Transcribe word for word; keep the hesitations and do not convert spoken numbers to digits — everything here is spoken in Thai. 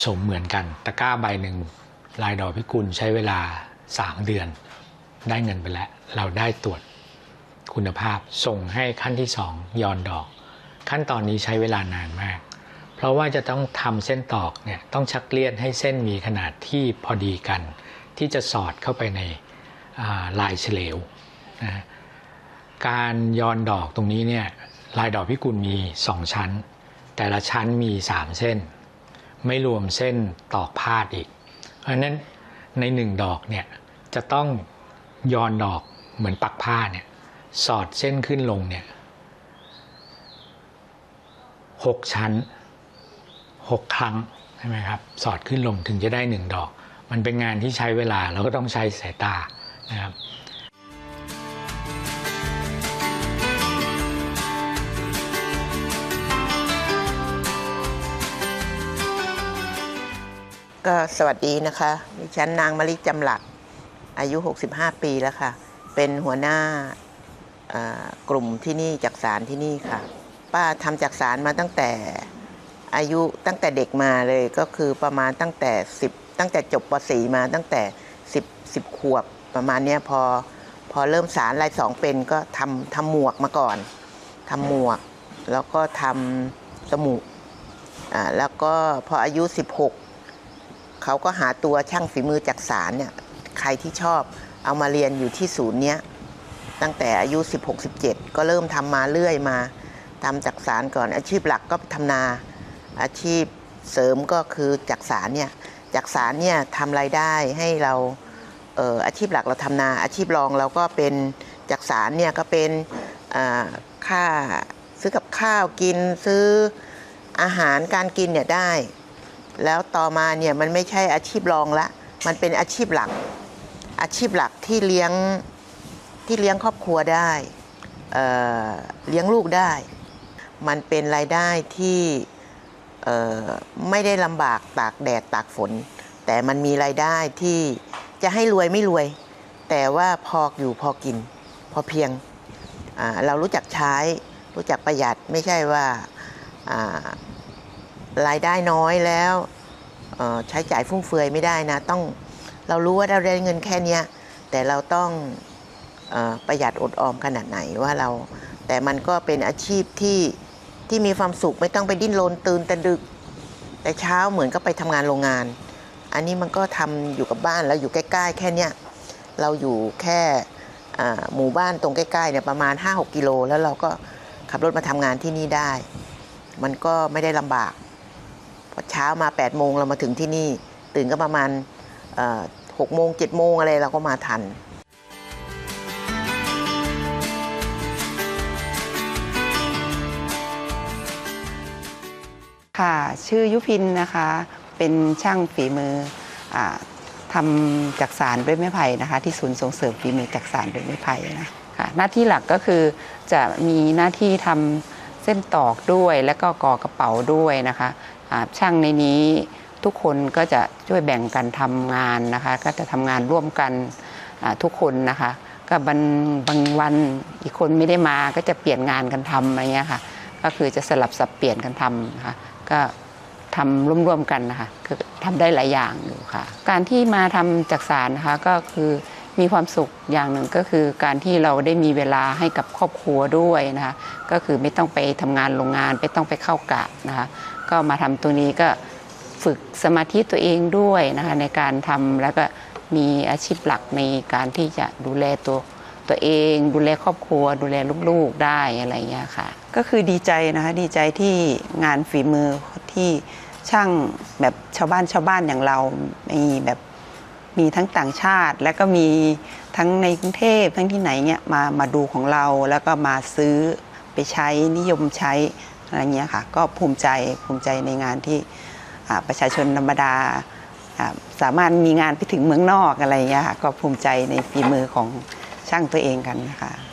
สมเหมือนกันตะกร้าใบหนึ่งลายดอกพิกุลใช้เวลาสามเดือนได้เงินไปแล้วเราได้ตรวจคุณภาพส่งให้ขั้นที่สองย้อนดอกขั้นตอนนี้ใช้เวลานานมากเพราะว่าจะต้องทำเส้นตอกเนี่ยต้องชักเลียดให้เส้นมีขนาดที่พอดีกันที่จะสอดเข้าไปในลายเฉลวนะการย้อนดอกตรงนี้เนี่ยลายดอกพิกุลมีสองชั้นแต่ละชั้นมีสามเส้นไม่รวมเส้นตอกพาดอีกเพราะฉะนั้นในหนึ่งดอกเนี่ยจะต้องย้อนดอกเหมือนปักผ้าเนี่ยสอดเส้นขึ้นลงเนี่ยหกชั้นหกครั้งใช่ไหมครับสอดขึ้นลงถึงจะได้หนึ่งดอกมันเป็นงานที่ใช้เวลาแล้วก็ต้องใช้สายตานะครับก็สวัสดีนะคะดิฉันนางมะลิจำหลัดอายุหกสิบห้าปีแล้วค่ะเป็นหัวหน้ากลุ่มที่นี่จักสานที่นี่ค่ะป้าทำจักสานมาตั้งแต่อายุตั้งแต่เด็กมาเลยก็คือประมาณตั้งแต่สิบตั้งแต่จบป .สี่ มาตั้งแต่สิบ สิบขวบประมาณนี้พอพอเริ่มสารลายสองเป็นก็ทำทำหมวกมาก่อนทำหมวกแล้วก็ทำสมุดอ่าแล้วก็พออายุสิบหกเขาก็หาตัวช่างฝีมือจักสานเนี่ยใครที่ชอบเอามาเรียนอยู่ที่ศูนย์เนี้ยตั้งแต่อายุสิบหก สิบเจ็ดก็เริ่มทำมาเรื่อยมาทำจักสานก่อนอาชีพหลักก็ทำนาอาชีพเสริมก็คือจักสานเนี่ยจักสานเนี่ยทำรายได้ให้เราเอ่ออาชีพหลักเราทำนาอาชีพรองเราก็เป็นจักสานเนี่ยก็เป็นค่าซื้อกับข้าวกินซื้ออาหารการกินเนี่ยได้แล้วต่อมาเนี่ยมันไม่ใช่อาชีพรองละมันเป็นอาชีพหลักอาชีพหลักที่เลี้ยงที่เลี้ยงครอบครัวได้เอ่อเลี้ยงลูกได้มันเป็นรายได้ที่เอ่อไม่ได้ลำบากตากแดดตากฝนแต่มันมีรายได้ที่จะให้รวยไม่รวยแต่ว่าพออยู่พอกินพอเพียงอ่าเรารู้จักใช้รู้จักประหยัดไม่ใช่ว่าอ่ารายได้น้อยแล้วใช้จ่ายฟุ่มเฟือยไม่ได้นะต้องเรารู้ว่าเราได้เงินแค่นี้แต่เราต้องประหยัดอดออมขนาดไหนว่าเราแต่มันก็เป็นอาชีพที่ที่มีความสุขไม่ต้องไปดิ้นรนตื่นแต่ดึกแต่เช้าเหมือนก็ไปทำงานโรงงานอันนี้มันก็ทำอยู่กับบ้านแล้วอยู่ใกล้ๆแค่เนี้ยเราอยู่แค่หมู่บ้านตรงใกล้ๆเนี่ยประมาณ ห้าหก กิโลแล้วเราก็ขับรถมาทำงานที่นี่ได้มันก็ไม่ได้ลำบากพอเช้ามาแปดโมงเรามาถึงที่นี่ตื่นก็ประมาณหกโมงเจ็ดโมงอะไรเราก็มาทันค่ะชื่อยุพินนะคะเป็นช่างฝีมืออ่าทำจักสานด้วยไม้ไผ่นะคะที่ศูนย์ส่งเสริมฝีมือจักสานด้วยไม้ไผ่นะค่ะหน้าที่หลักก็คือจะมีหน้าที่ทำเส้นตอกด้วยและก็ก่อกระเป๋าด้วยนะคะช่างในนี้ทุกคนก็จะช่วยแบ่งกันทำงานนะคะก็จะทำงานร่วมกันทุกคนนะคะก็บางบางวันอีกคนไม่ได้มาก็จะเปลี่ยนงานกันทำอะไรเงี้ยค่ะก็คือจะสลับสับเปลี่ยนกันทำนะคะก็ทำร่วมๆกันนะคะคือทำได้หลายอย่างอยู่ค่ะการที่มาทำจักสานนะคะก็คือมีความสุขอย่างหนึ่งก็คือการที่เราได้มีเวลาให้กับครอบครัวด้วยนะคะก็คือไม่ต้องไปทำงานโรงงานไม่ต้องไปเข้ากะนะคะก็มาทำตรงนี้ก็ฝึกสมาธิตัวเองด้วยนะคะในการทำแล้วก็มีอาชีพหลักในการที่จะดูแลตัวตัวเองดูแลครอบครัวดูแลลูกๆได้อะไรเงี้ยค่ะก็คือดีใจนะคะดีใจที่งานฝีมือที่ช่างแบบชาวบ้านชาวบ้านอย่างเรามีแบบมีทั้งต่างชาติและก็มีทั้งในกรุงเทพทั้งที่ไหนเนี่ยมามาดูของเราแล้วก็มาซื้อไปใช้นิยมใช้อะไรเงี้ยค่ะก็ภูมิใจภูมิใจในงานที่ประชาชนธรรมดาสามารถมีงานไปถึงเมืองนอกอะไรเงี้ยค่ะก็ภูมิใจในฝีมือของช่างตัวเองกันนะคะ